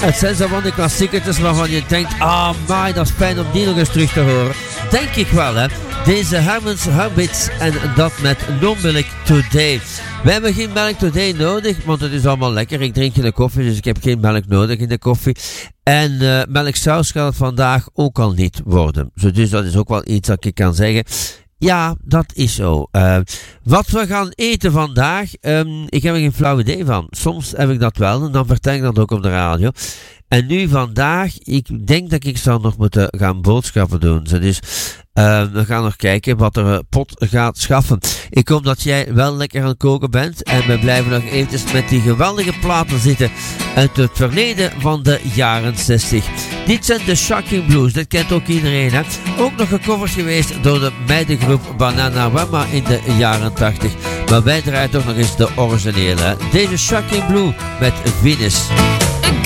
Het zijn zo van die klassiekertjes waarvan je denkt, my, dat is fijn om die nog eens terug te horen. Denk ik wel, hè. Deze Herman's Habits en dat met No Milk Today. Wij hebben geen melk today nodig, want het is allemaal lekker. Ik drink geen koffie, dus ik heb geen melk nodig in de koffie. En melksaus gaat het vandaag ook al niet worden. Dus dat is ook wel iets dat ik kan zeggen. Ja, dat is zo. Wat we gaan eten vandaag, ik heb er geen flauw idee van. Soms heb ik dat wel en dan vertel ik dat ook op de radio. En nu vandaag, ik denk dat ik zou nog moeten gaan boodschappen doen. Dus we gaan nog kijken wat er pot gaat schaffen. Ik hoop dat jij wel lekker aan het koken bent. En we blijven nog eventjes met die geweldige platen zitten uit het verleden van de jaren 60. Dit zijn de Shocking Blues. Dat kent ook iedereen, hè. Ook nog gecoverd geweest door de meidengroep Bananarama in de jaren 80. Maar wij draaien toch nog eens de originele, hè. Deze Shocking Blue met Venus.